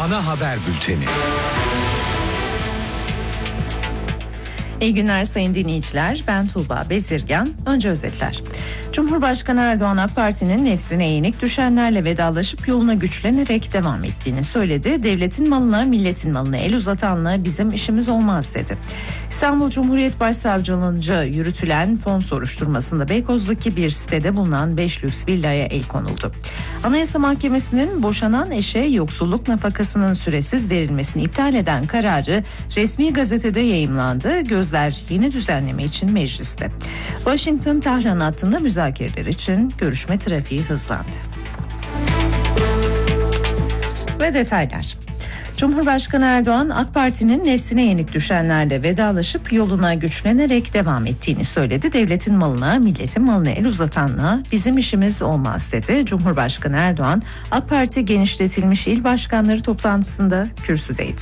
Ana haber bülteni. İyi günler sayın dinleyiciler. Ben Tuğba Bezirgan. Önce özetler. Cumhurbaşkanı Erdoğan AK Parti'nin nefsine yenik düşenlerle vedalaşıp yoluna güçlenerek devam ettiğini söyledi. Devletin malına, milletin malına el uzatanla bizim işimiz olmaz dedi. İstanbul Cumhuriyet Başsavcılığınca yürütülen fon soruşturmasında Beykoz'daki bir sitede bulunan 5 lüks villaya el konuldu. Anayasa Mahkemesi'nin boşanan eşe yoksulluk nafakasının süresiz verilmesini iptal eden kararı resmi gazetede yayımlandı. Gözler yeni düzenleme için mecliste. Washington-Tahran hattında müzakereler için görüşme trafiği hızlandı. Ve detaylar. Cumhurbaşkanı Erdoğan AK Parti'nin nefsine yenik düşenlerle vedalaşıp yoluna güçlenerek devam ettiğini söyledi. Devletin malına, milletin malına el uzatanla bizim işimiz olmaz dedi. Cumhurbaşkanı Erdoğan AK Parti genişletilmiş il başkanları toplantısında kürsüdeydi.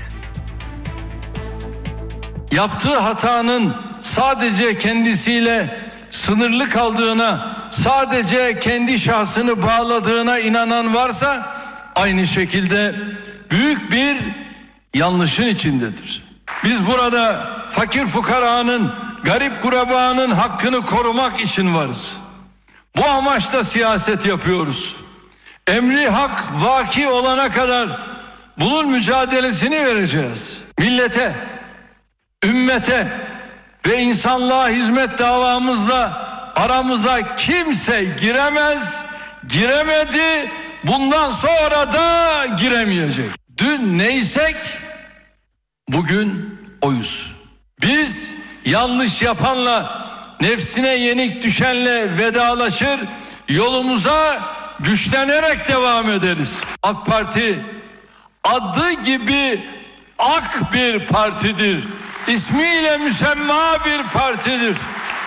Yaptığı hatanın sadece kendisiyle sınırlı kaldığına, sadece kendi şahsını bağladığına inanan varsa aynı şekilde büyük bir yanlışın içindedir. Biz burada fakir fukaranın, garip kurabanın hakkını korumak için varız. Bu amaçla siyaset yapıyoruz. Emri hak vaki olana kadar bunun mücadelesini vereceğiz. Millete, ümmete ve insanlığa hizmet davamızla aramıza kimse giremez, giremedi, bundan sonra da giremeyecek. Dün neysek bugün oyuz. Biz yanlış yapanla, nefsine yenik düşenle vedalaşır, yolumuza güçlenerek devam ederiz. AK Parti adı gibi ak bir partidir. İsmiyle müsemma bir partidir.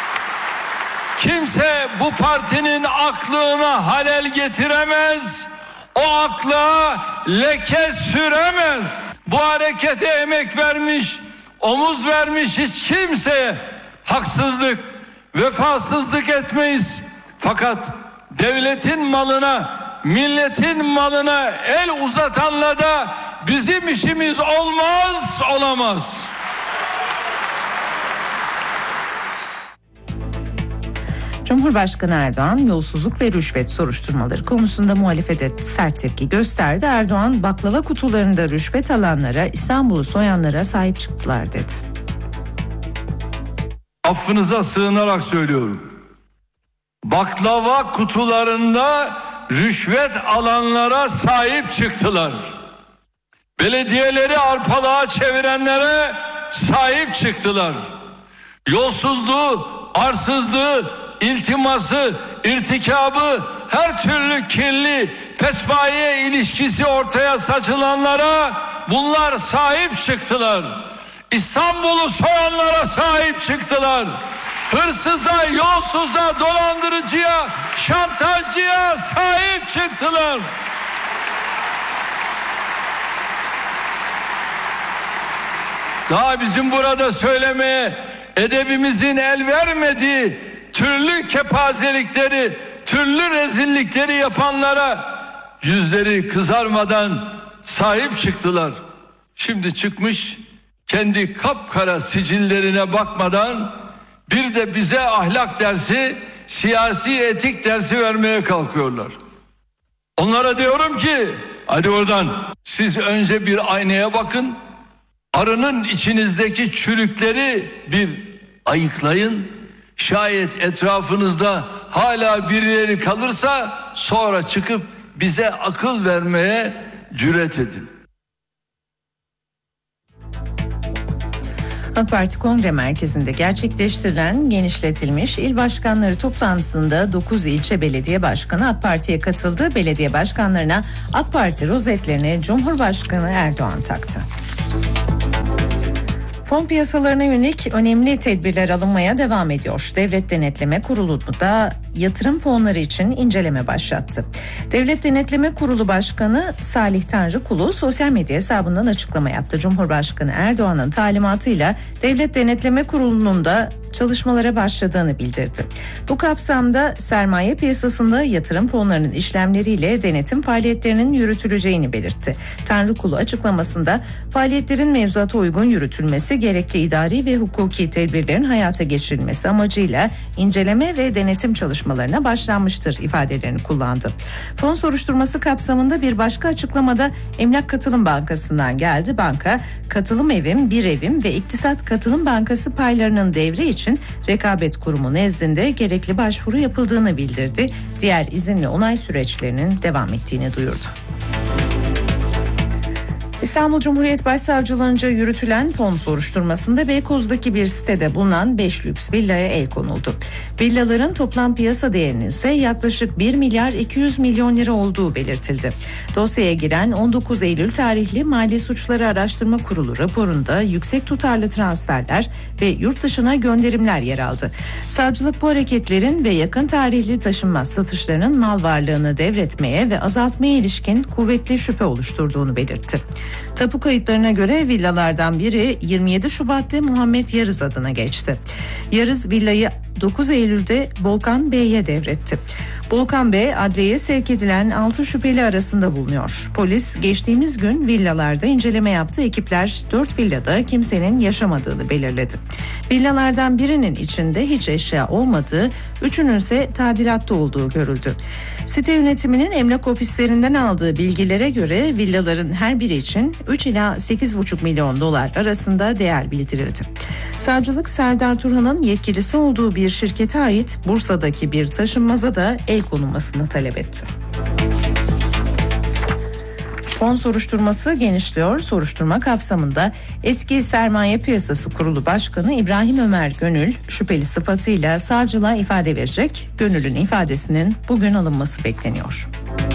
Kimse bu partinin aklına halel getiremez, o akla leke süremez. Bu harekete emek vermiş, omuz vermiş hiç kimseye haksızlık, vefasızlık etmeyiz. Fakat devletin malına, milletin malına el uzatanla da bizim işimiz olmaz, olamaz. Cumhurbaşkanı Erdoğan yolsuzluk ve rüşvet soruşturmaları konusunda muhalefete sert tepki gösterdi. Erdoğan baklava kutularında rüşvet alanlara, İstanbul'u soyanlara sahip çıktılar dedi. Affınıza sığınarak söylüyorum. Baklava kutularında rüşvet alanlara sahip çıktılar. Belediyeleri arpalığa çevirenlere sahip çıktılar. Yolsuzluğu, arsızlığı, iltiması, irtikabı, her türlü kirli, pespaye ilişkisi ortaya saçılanlara bunlar sahip çıktılar. İstanbul'u soyanlara sahip çıktılar. Hırsıza, yolsuza, dolandırıcıya, şantajcıya sahip çıktılar. Daha bizim burada söylemeye edebimizin el vermediği türlü kepazelikleri, türlü rezillikleri yapanlara yüzleri kızarmadan sahip çıktılar. Şimdi çıkmış kendi kapkara sicillerine bakmadan bir de bize ahlak dersi, siyasi etik dersi vermeye kalkıyorlar. Onlara diyorum ki hadi oradan siz önce bir aynaya bakın. Arının içinizdeki çürükleri bir ayıklayın. Şayet etrafınızda hala birileri kalırsa sonra çıkıp bize akıl vermeye cüret edin. AK Parti Kongre Merkezi'nde gerçekleştirilen genişletilmiş il başkanları toplantısında 9 ilçe belediye başkanı AK Parti'ye katıldı. Belediye başkanlarına AK Parti rozetlerini Cumhurbaşkanı Erdoğan taktı. Fon piyasalarına yönelik önemli tedbirler alınmaya devam ediyor. Devlet Denetleme Kurulu da yatırım fonları için inceleme başlattı. Devlet Denetleme Kurulu Başkanı Salih Tanrıkulu sosyal medya hesabından açıklama yaptı. Cumhurbaşkanı Erdoğan'ın talimatıyla Devlet Denetleme Kurulu'nun da çalışmalara başladığını bildirdi. Bu kapsamda sermaye piyasasında yatırım fonlarının işlemleriyle denetim faaliyetlerinin yürütüleceğini belirtti. Tanrıkulu açıklamasında faaliyetlerin mevzuata uygun yürütülmesi, gerekli idari ve hukuki tedbirlerin hayata geçirilmesi amacıyla inceleme ve denetim çalışmalarına başlanmıştır ifadelerini kullandı. Fon soruşturması kapsamında bir başka açıklamada Emlak Katılım Bankası'ndan geldi. Banka, Katılım Evim, Bir Evim ve İktisat Katılım Bankası paylarının devri için Rekabet Kurumu nezdinde gerekli başvuru yapıldığını bildirdi. Diğer izin ve onay süreçlerinin devam ettiğini duyurdu. İstanbul Cumhuriyet Başsavcılığınca yürütülen fon soruşturmasında Beykoz'daki bir sitede bulunan 5 lüks villaya el konuldu. Villaların toplam piyasa değerinin ise yaklaşık 1 milyar 200 milyon lira olduğu belirtildi. Dosyaya giren 19 Eylül tarihli Mali Suçları Araştırma Kurulu raporunda yüksek tutarlı transferler ve yurt dışına gönderimler yer aldı. Savcılık bu hareketlerin ve yakın tarihli taşınmaz satışlarının mal varlığını devretmeye ve azaltmaya ilişkin kuvvetli şüphe oluşturduğunu belirtti. Tapu kayıtlarına göre villalardan biri 27 Şubat'ta Muhammed Yarız adına geçti. Yarız villayı 9 Eylül'de Volkan Bey'e devretti. Volkan Bey adliyeye sevk edilen 6 şüpheli arasında bulunuyor. Polis geçtiğimiz gün villalarda inceleme yaptı. Ekipler 4 villada kimsenin yaşamadığını belirledi. Villalardan birinin içinde hiç eşya olmadığı, üçünün ise tadilatta olduğu görüldü. Site yönetiminin emlak ofislerinden aldığı bilgilere göre villaların her biri için 3 ila 8,5 milyon dolar arasında değer bildirildi. Savcılık Serdar Turhan'ın yetkilisi olduğu bir şirkete ait Bursa'daki bir taşınmaza da el konulmasını talep etti. Fon soruşturması genişliyor. Soruşturma kapsamında eski Sermaye Piyasası Kurulu Başkanı İbrahim Ömer Gönül şüpheli sıfatıyla savcılığa ifade verecek. Gönül'ün ifadesinin bugün alınması bekleniyor.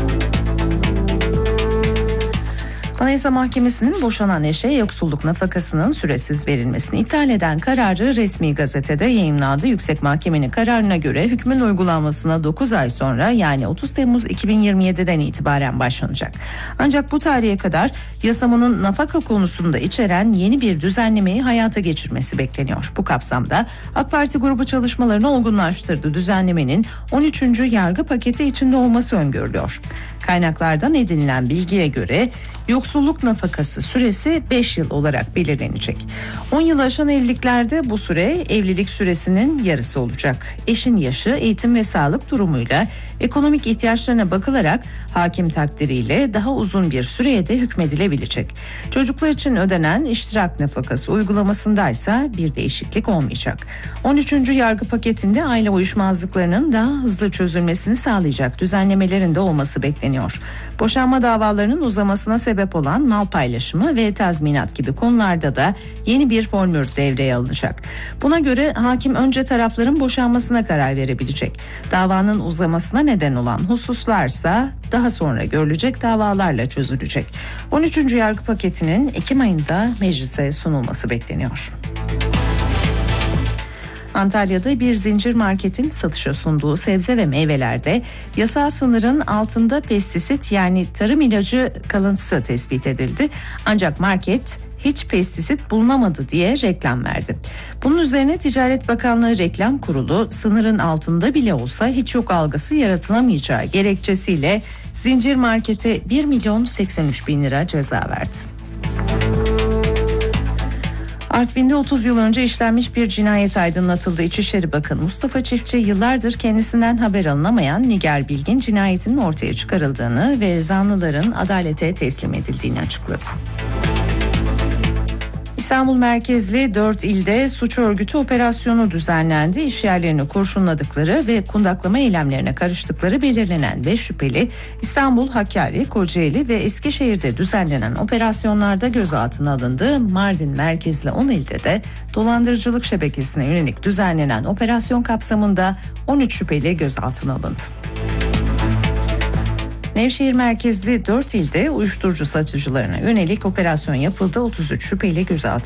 Anayasa Mahkemesi'nin boşanan eşe yoksulluk nafakasının süresiz verilmesini iptal eden kararı resmi gazetede yayımlandı. Yüksek Mahkemenin kararına göre hükmün uygulanmasına 9 ay sonra, yani 30 Temmuz 2027'den itibaren başlanacak. Ancak bu tarihe kadar yasamanın nafaka konusunda içeren yeni bir düzenlemeyi hayata geçirmesi bekleniyor. Bu kapsamda AK Parti grubu çalışmalarını olgunlaştırdı. Düzenlemenin 13. yargı paketi içinde olması öngörülüyor. Kaynaklardan edinilen bilgiye göre yoksulluk nafakası süresi 5 yıl olarak belirlenecek. 10 yıl aşan evliliklerde bu süre evlilik süresinin yarısı olacak. Eşin yaşı, eğitim ve sağlık durumuyla ekonomik ihtiyaçlarına bakılarak hakim takdiriyle daha uzun bir süreye de hükmedilebilecek. Çocuklar için ödenen iştirak nafakası uygulamasındaysa bir değişiklik olmayacak. 13. yargı paketinde aile uyuşmazlıklarının daha hızlı çözülmesini sağlayacak düzenlemelerin de olması bekleniyor. Boşanma davalarının uzamasına sebep olan mal paylaşımı ve tazminat gibi konularda da yeni bir formül devreye alınacak. Buna göre hakim önce tarafların boşanmasına karar verebilecek. Davanın uzamasına neden olan hususlarsa daha sonra görülecek davalarla çözülecek. 13. yargı paketinin Ekim ayında meclise sunulması bekleniyor. Antalya'da bir zincir marketin satışa sunduğu sebze ve meyvelerde yasal sınırın altında pestisit, yani tarım ilacı kalıntısı tespit edildi. Ancak market hiç pestisit bulunamadı diye reklam verdi. Bunun üzerine Ticaret Bakanlığı Reklam Kurulu sınırın altında bile olsa hiç yok algısı yaratılamayacağı gerekçesiyle zincir markete 1.083.000 lira ceza verdi. Artvin'de 30 yıl önce işlenmiş bir cinayet aydınlatıldı. İçişleri Bakanı Mustafa Çiftçi yıllardır kendisinden haber alınamayan Nigar Bilgin cinayetinin ortaya çıkarıldığını ve zanlıların adalete teslim edildiğini açıkladı. İstanbul merkezli 4 ilde suç örgütü operasyonu düzenlendi. İşyerlerini kurşunladıkları ve kundaklama eylemlerine karıştıkları belirlenen 5 şüpheli İstanbul, Hakkari, Kocaeli ve Eskişehir'de düzenlenen operasyonlarda gözaltına alındı. Mardin merkezli 10 ilde de dolandırıcılık şebekesine yönelik düzenlenen operasyon kapsamında 13 şüpheli gözaltına alındı. Nevşehir merkezli 4 ilde uyuşturucu satıcılarına yönelik operasyon yapıldı. 33 şüpheli gözaltına